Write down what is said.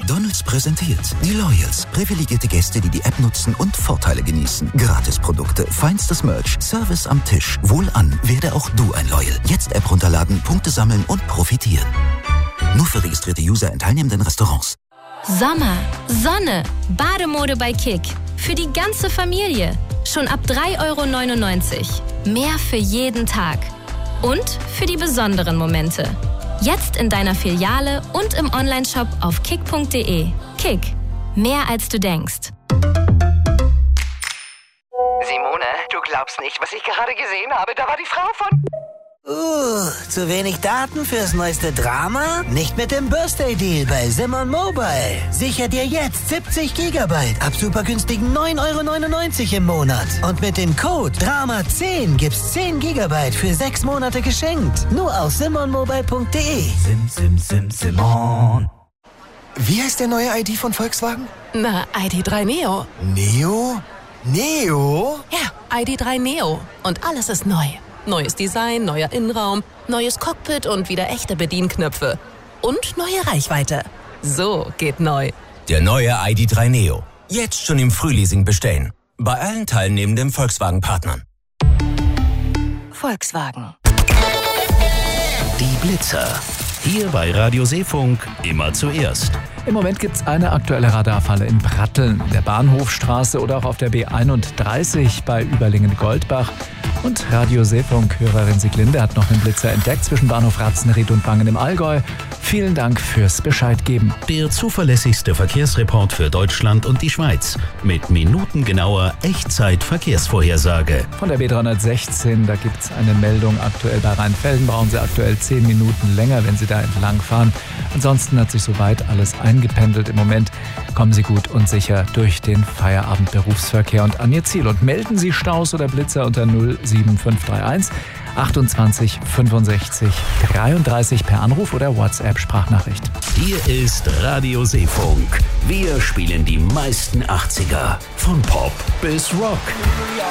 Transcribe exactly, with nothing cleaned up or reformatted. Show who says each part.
Speaker 1: Donalds präsentiert die Loyals. Privilegierte Gäste, die die App nutzen und Vorteile genießen. Gratisprodukte, feinstes Merch, Service am Tisch. Wohlan, werde auch du ein Loyal. Jetzt App runterladen, Punkte sammeln und profitieren. Nur für registrierte User in teilnehmenden Restaurants.
Speaker 2: Sommer, Sonne, Bademode bei Kick. Für die ganze Familie. Schon ab drei Euro neunundneunzig. Mehr für jeden Tag. Und für die besonderen Momente. Jetzt in deiner Filiale und im Onlineshop auf kick punkt de. Kick. Mehr als du denkst.
Speaker 3: Simone, du glaubst nicht, was ich gerade gesehen habe. Da war die Frau von...
Speaker 4: Uh, zu wenig Daten fürs neueste Drama? Nicht mit dem Birthday-Deal bei Simon Mobile. Sicher dir jetzt siebzig Gigabyte ab super günstigen neun Euro neunundneunzig im Monat. Und mit dem Code Drama zehn gibt's zehn Gigabyte für sechs Monate geschenkt. Nur auf simon mobile punkt de.
Speaker 5: Sim, sim, sim, Simon. Wie heißt der neue I D von Volkswagen?
Speaker 6: Na, I D drei Neo.
Speaker 5: Neo? Neo?
Speaker 6: Ja, I D drei Neo. Und alles ist neu. Neues Design, neuer Innenraum, neues Cockpit und wieder echte Bedienknöpfe. Und neue Reichweite. So geht neu.
Speaker 7: Der neue I D drei Neo. Jetzt schon im Frühleasing bestellen. Bei allen teilnehmenden Volkswagen-Partnern.
Speaker 6: Volkswagen.
Speaker 8: Die Blitzer. Hier bei Radio Seefunk immer zuerst.
Speaker 9: Im Moment gibt es eine aktuelle Radarfalle in Pratteln, in der Bahnhofstraße oder auch auf der B einunddreißig bei Überlingen-Goldbach. Und Radio Seefunk-Hörerin Sieglinde hat noch einen Blitzer entdeckt zwischen Bahnhof Ratzenried und Wangen im Allgäu. Vielen Dank fürs Bescheid geben.
Speaker 8: Der zuverlässigste Verkehrsreport für Deutschland und die Schweiz. Mit minutengenauer Echtzeit-Verkehrsvorhersage.
Speaker 9: Von der B dreihundertsechzehn, da gibt es eine Meldung aktuell bei Rheinfelden. Brauchen Sie aktuell zehn Minuten länger, wenn Sie da entlang fahren. Ansonsten hat sich soweit alles eingependelt. Im Moment kommen Sie gut und sicher durch den Feierabendberufsverkehr und an Ihr Ziel. Und melden Sie Staus oder Blitzer unter null sieben fünf drei eins achtundzwanzig fünfundsechzig dreiunddreißig per Anruf oder WhatsApp-Sprachnachricht.
Speaker 8: Hier ist Radio Seefunk. Wir spielen die meisten achtziger. Von Pop bis Rock.